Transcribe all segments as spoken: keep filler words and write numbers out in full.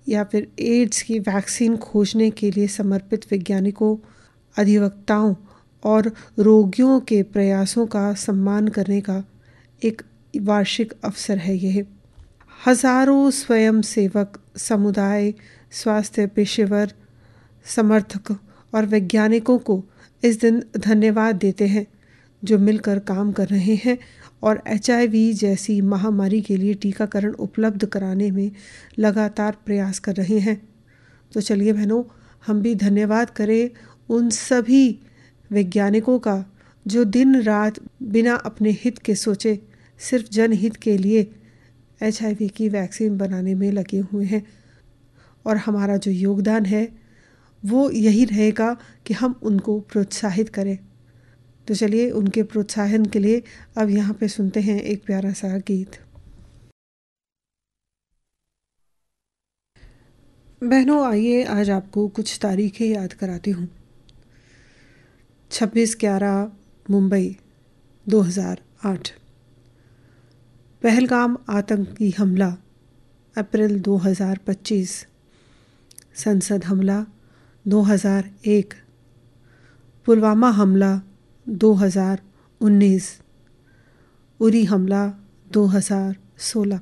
या फिर एड्स की वैक्सीन खोजने के लिए समर्पित वैज्ञानिकों, अधिवक्ताओं और रोगियों के प्रयासों का सम्मान करने का एक वार्षिक अवसर है यह। हजारों स्वयंसेवक, समुदाय, स्वास्थ्य पेशेवर, समर्थक और वैज्ञानिकों को इस दिन धन्यवाद देते हैं जो मिलकर काम कर रहे हैं और एच आई वी जैसी महामारी के लिए टीकाकरण उपलब्ध कराने में लगातार प्रयास कर रहे हैं। तो चलिए बहनों, हम भी धन्यवाद करें उन सभी वैज्ञानिकों का जो दिन रात बिना अपने हित के सोचे सिर्फ जनहित के लिए एच आई वी की वैक्सीन बनाने में लगे हुए हैं। और हमारा जो योगदान है वो यही रहेगा कि हम उनको प्रोत्साहित करें। तो चलिए उनके प्रोत्साहन के लिए अब यहाँ पे सुनते हैं एक प्यारा सा गीत। बहनों, आइए आज आपको कुछ तारीखें याद कराती हूँ। छब्बीस ग्यारह मुंबई दो हज़ार आठ, पहलगाम आतंकी हमला अप्रैल दो हज़ार पच्चीस, संसद हमला दो हज़ार एक, पुलवामा हमला दो हज़ार उन्नीस, उरी हमला दो हज़ार सोलह।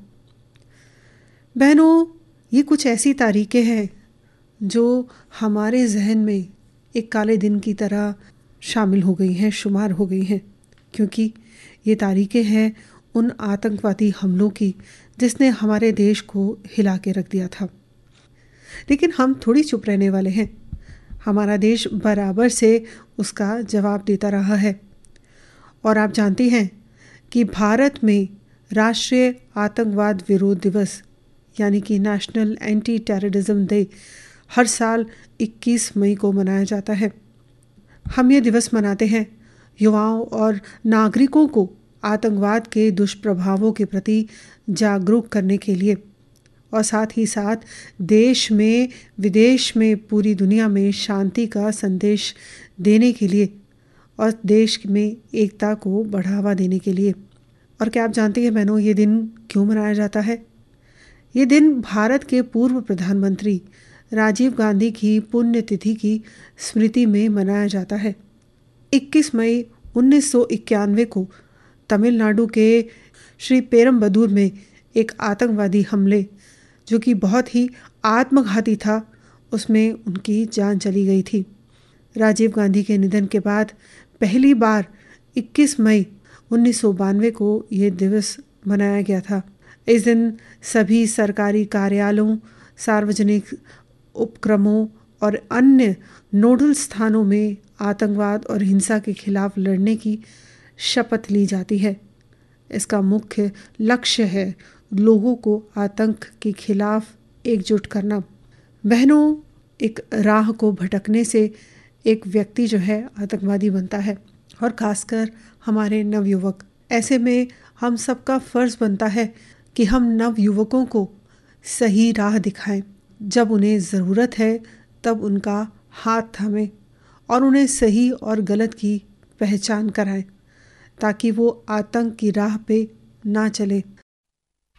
बहनों, ये कुछ ऐसी तारीखें हैं जो हमारे जहन में एक काले दिन की तरह शामिल हो गई हैं, शुमार हो गई हैं, क्योंकि ये तारीखें हैं उन आतंकवादी हमलों की जिसने हमारे देश को हिला के रख दिया था। लेकिन हम थोड़ी चुप रहने वाले हैं। हमारा देश बराबर से उसका जवाब देता रहा है। और आप जानती हैं कि भारत में राष्ट्रीय आतंकवाद विरोध दिवस यानी कि नेशनल एंटी टेररिज्म डे हर साल इक्कीस मई को मनाया जाता है। हम ये दिवस मनाते हैं युवाओं और नागरिकों को आतंकवाद के दुष्प्रभावों के प्रति जागरूक करने के लिए और साथ ही साथ देश में, विदेश में, पूरी दुनिया में शांति का संदेश देने के लिए और देश में एकता को बढ़ावा देने के लिए। और क्या आप जानती हैं बहनों, ये दिन क्यों मनाया जाता है? ये दिन भारत के पूर्व प्रधानमंत्री राजीव गांधी की पुण्यतिथि की स्मृति में मनाया जाता है। इक्कीस मई उन्नीस सौ इक्यानवे को तमिलनाडु के श्री पेरम्बदूर में एक आतंकवादी हमले, जो कि बहुत ही आत्मघाती था, उसमें उनकी जान चली गई थी। राजीव गांधी के निधन के बाद पहली बार इक्कीस मई उन्नीस सौ बानवे को ये दिवस मनाया गया था। इस दिन सभी सरकारी कार्यालयों, सार्वजनिक उपक्रमों और अन्य नोडल स्थानों में आतंकवाद और हिंसा के खिलाफ लड़ने की शपथ ली जाती है। इसका मुख्य लक्ष्य है लोगों को आतंक के खिलाफ एकजुट करना। बहनों, एक राह को भटकने से एक व्यक्ति जो है आतंकवादी बनता है, और खासकर हमारे नवयुवक। ऐसे में हम सबका फर्ज बनता है कि हम नवयुवकों को सही राह दिखाएं। जब उन्हें ज़रूरत है तब उनका हाथ थामें और उन्हें सही और गलत की पहचान कराएं, ताकि वो आतंक की राह पे ना चले।